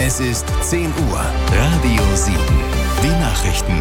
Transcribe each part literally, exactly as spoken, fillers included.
Es ist zehn Uhr. Radio Siegen. Die Nachrichten.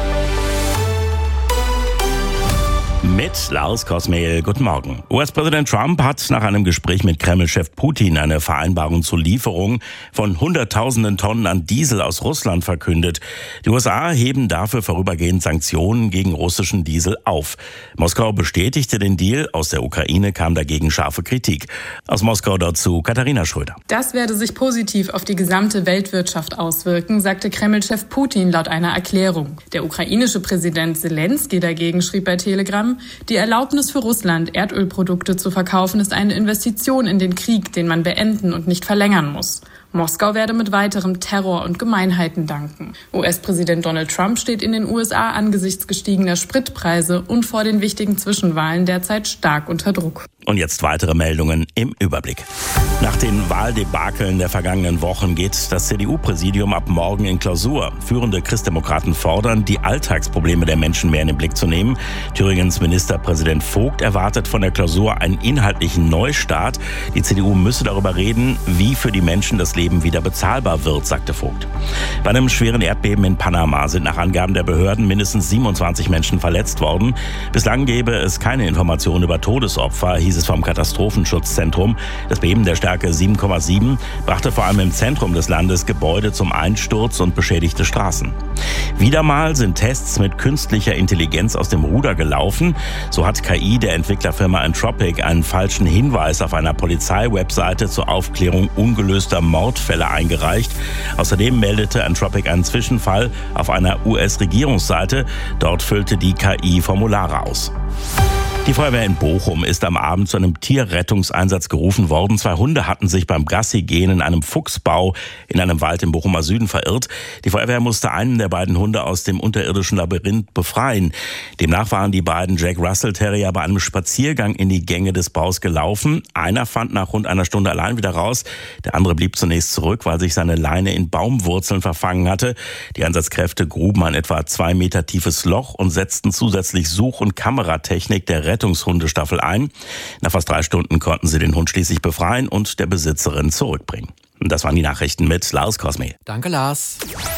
Mit Lars Kosmehl, guten Morgen. U S-Präsident Trump hat nach einem Gespräch mit Kreml-Chef Putin eine Vereinbarung zur Lieferung von Hunderttausenden Tonnen an Diesel aus Russland verkündet. Die U S A heben dafür vorübergehend Sanktionen gegen russischen Diesel auf. Moskau bestätigte den Deal, aus der Ukraine kam dagegen scharfe Kritik. Aus Moskau dazu Katharina Schröder. Das werde sich positiv auf die gesamte Weltwirtschaft auswirken, sagte Kreml-Chef Putin laut einer Erklärung. Der ukrainische Präsident Selenskyj dagegen schrieb bei Telegram: Die Erlaubnis für Russland, Erdölprodukte zu verkaufen, ist eine Investition in den Krieg, den man beenden und nicht verlängern muss. Moskau werde mit weiterem Terror und Gemeinheiten danken. U S-Präsident Donald Trump steht in den U S A angesichts gestiegener Spritpreise und vor den wichtigen Zwischenwahlen derzeit stark unter Druck. Und jetzt weitere Meldungen im Überblick. Nach den Wahldebakeln der vergangenen Wochen geht das C D U-Präsidium ab morgen in Klausur. Führende Christdemokraten fordern, die Alltagsprobleme der Menschen mehr in den Blick zu nehmen. Thüringens Ministerpräsident Vogt erwartet von der Klausur einen inhaltlichen Neustart. Die C D U müsse darüber reden, wie für die Menschen das Leben wieder bezahlbar wird, sagte Vogt. Bei einem schweren Erdbeben in Panama sind nach Angaben der Behörden mindestens siebenundzwanzig Menschen verletzt worden. Bislang gebe es keine Informationen über Todesopfer, hieß es vom Katastrophenschutzzentrum. Das Beben der Stärke sieben Komma sieben brachte vor allem im Zentrum des Landes Gebäude zum Einsturz und beschädigte Straßen. Wieder mal sind Tests mit künstlicher Intelligenz aus dem Ruder gelaufen. So hat K I der Entwicklerfirma Anthropic einen falschen Hinweis auf einer Polizeiwebseite zur Aufklärung ungelöster Mordfälle eingereicht. Außerdem meldete Anthropic einen Zwischenfall auf einer U S-Regierungsseite. Dort füllte die K I Formulare aus. Die Feuerwehr in Bochum ist am Abend zu einem Tierrettungseinsatz gerufen worden. Zwei Hunde hatten sich beim Gassi-Gehen in einem Fuchsbau in einem Wald im Bochumer Süden verirrt. Die Feuerwehr musste einen der beiden Hunde aus dem unterirdischen Labyrinth befreien. Demnach waren die beiden Jack Russell Terrier bei einem Spaziergang in die Gänge des Baus gelaufen. Einer fand nach rund einer Stunde allein wieder raus. Der andere blieb zunächst zurück, weil sich seine Leine in Baumwurzeln verfangen hatte. Die Einsatzkräfte gruben ein etwa zwei Meter tiefes Loch und setzten zusätzlich Such- und Kameratechnik der Rettungshundestaffel ein. Nach fast drei Stunden konnten sie den Hund schließlich befreien und der Besitzerin zurückbringen. Und das waren die Nachrichten mit Lars Kosmehl. Danke, Lars.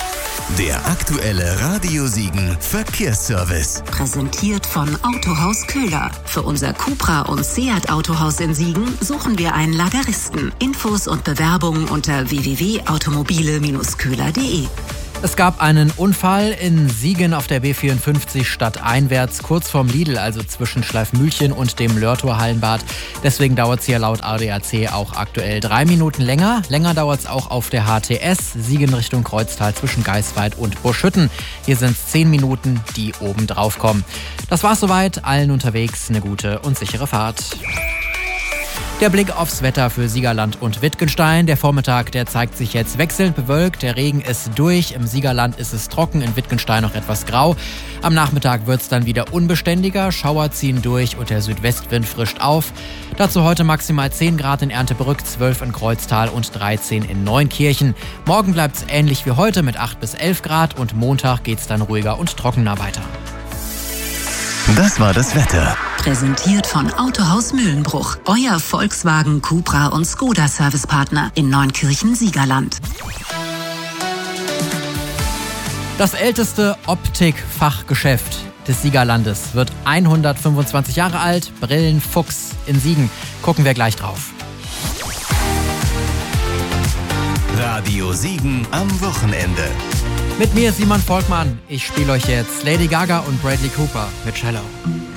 Der aktuelle Radio Siegen Verkehrsservice. Präsentiert von Autohaus Köhler. Für unser Cupra und Seat Autohaus in Siegen suchen wir einen Lageristen. Infos und Bewerbungen unter w w w punkt automobile Bindestrich köhler punkt de. Es gab einen Unfall in Siegen auf der B vierundfünfzig stadteinwärts, kurz vorm Lidl, also zwischen Schleifmühlchen und dem Lörtor-Hallenbad. Deswegen dauert es hier laut A D A C auch aktuell drei Minuten länger. Länger dauert es auch auf der H T S, Siegen Richtung Kreuztal zwischen Geisweid und Buschhütten. Hier sind es zehn Minuten, die oben drauf kommen. Das war's soweit. Allen unterwegs eine gute und sichere Fahrt. Der Blick aufs Wetter für Siegerland und Wittgenstein. Der Vormittag, der zeigt sich jetzt wechselnd bewölkt. Der Regen ist durch. Im Siegerland ist es trocken, in Wittgenstein noch etwas grau. Am Nachmittag wird es dann wieder unbeständiger. Schauer ziehen durch und der Südwestwind frischt auf. Dazu heute maximal zehn Grad in Erndtebrück, zwölf in Kreuztal und dreizehn in Neunkirchen. Morgen bleibt es ähnlich wie heute mit acht bis elf Grad und Montag geht es dann ruhiger und trockener weiter. Das war das Wetter. Präsentiert von Autohaus Mühlenbruch. Euer Volkswagen, Cupra und Skoda Servicepartner in Neunkirchen, Siegerland. Das älteste Optikfachgeschäft des Siegerlandes wird hundertfünfundzwanzig Jahre alt. Brillenfuchs in Siegen. Gucken wir gleich drauf. Radio Siegen am Wochenende. Mit mir Simon Volkmann. Ich spiele euch jetzt Lady Gaga und Bradley Cooper mit Shallow.